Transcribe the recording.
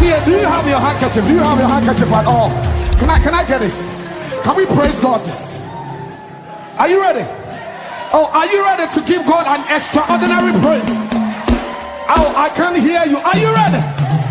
Do you have your handkerchief? Do you have your handkerchief at all? Can I get it? Can we praise God? Are you ready? Oh, are you ready to give God an extraordinary praise? Oh, I can't hear you. Are you ready?